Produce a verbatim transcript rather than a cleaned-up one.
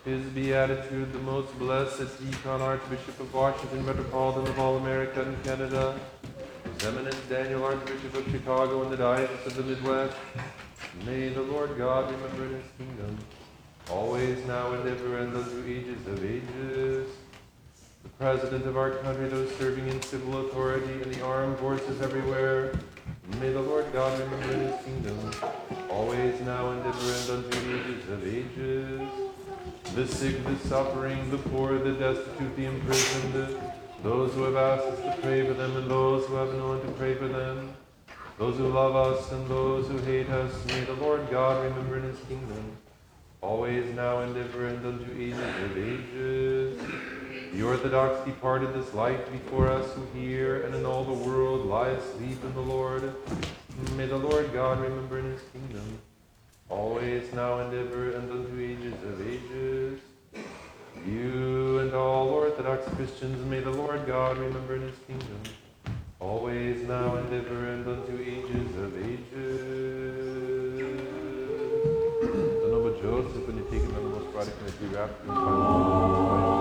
His Beatitude, the most blessed Deacon Archbishop of Washington, Metropolitan of all America and Canada, His Eminence Daniel Archbishop of Chicago and the Diocese of the Midwest, may the Lord God remember in his kingdom, always, now, and ever, and unto ages of ages. The President of our country, those serving in civil authority and the armed forces everywhere, may the Lord God remember in his kingdom, always, now, and ever, and unto ages of ages. The sick, the suffering, the poor, the destitute, the imprisoned, those who have asked us to pray for them, and those who have known to pray for them, those who love us and those who hate us, may the Lord God remember in his kingdom, always, now, and ever, and unto ages of ages. The Orthodox departed this life before us, who here and in all the world lie asleep in the Lord. May the Lord God remember in his kingdom, always, now, and ever, and unto ages of ages. You and all Orthodox Christians, may the Lord God remember in his kingdom, always, now, and ever, and unto ages of ages. The noble Joseph, when you take him on the most radical, be wrapped in